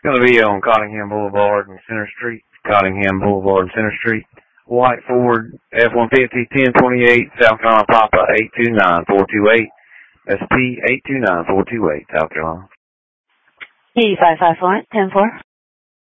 Going to be on Cottingham Boulevard and Center Street. Cottingham Boulevard and Center Street. White Ford F-150 1028 South Carolina Papa 829428. SP 829428 South Carolina. E554 10-4.